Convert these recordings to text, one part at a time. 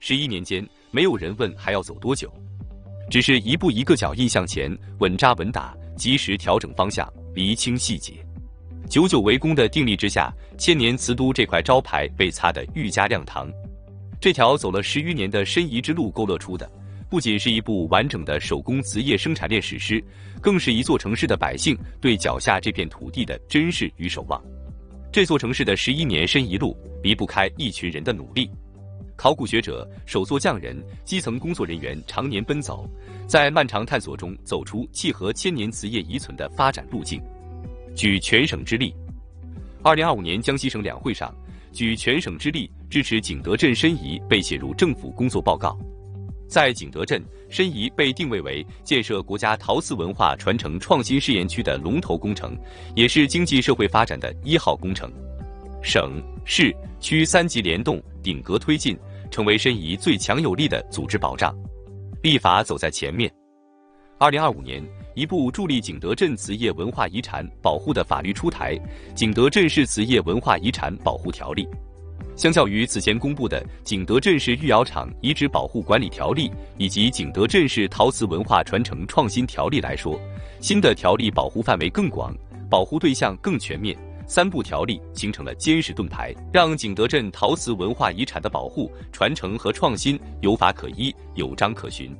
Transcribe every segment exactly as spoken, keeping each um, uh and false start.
十一年间，没有人问还要走多久，只是一步一个脚印向前，稳扎稳打，及时调整方向，厘清细节。久久为功的定力之下，千年瓷都这块招牌被擦得愈加亮堂。这条走了十余年的申遗之路勾勒出的，不仅是一部完整的手工瓷业生产链史诗，更是一座城市的百姓对脚下这片土地的珍视与守望。这座城市的十一年申遗路，离不开一群人的努力。考古学者、手作匠人、基层工作人员常年奔走，在漫长探索中走出契合千年瓷业遗存的发展路径。举全省之力，二零二五年江西省两会上，举全省之力支持景德镇申遗被写入政府工作报告。在景德镇，申遗被定位为建设国家陶瓷文化传承创新试验区的龙头工程，也是经济社会发展的一号工程。省、市、区三级联动，顶格推进，成为申遗最强有力的组织保障。立法走在前面。二零二五年，一部助力景德镇瓷业文化遗产保护的法律出台，《景德镇市瓷业文化遗产保护条例》。相较于此前公布的《景德镇市玉窑厂遗址保护管理条例》以及《景德镇市陶瓷文化传承创新条例》来说，新的条例保护范围更广，保护对象更全面。三部条例形成了坚实盾牌，让景德镇陶瓷文化遗产的保护、传承和创新有法可依、有章可循。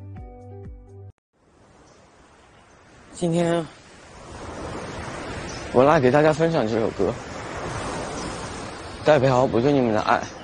今天我来给大家分享这首歌，代表我对你们的爱。